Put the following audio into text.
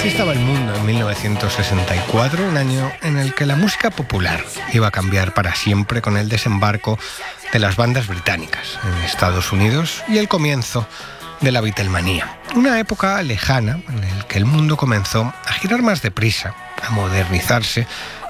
Así estaba el mundo en 1964, un año en el que la música popular iba a cambiar para siempre con el desembarco de las bandas británicas en Estados Unidos y el comienzo de la Beatlemanía. Una época lejana en la que el mundo comenzó a girar más deprisa, a modernizarse